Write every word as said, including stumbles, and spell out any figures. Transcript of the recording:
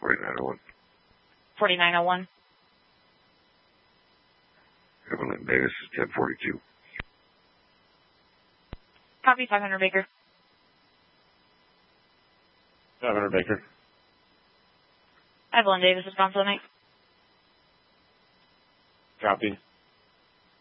forty-nine oh one. forty-nine oh one. Evelyn Davis is ten forty-two. Copy, five hundred Baker. five hundred Baker. Evelyn Davis, response on eight. Copy.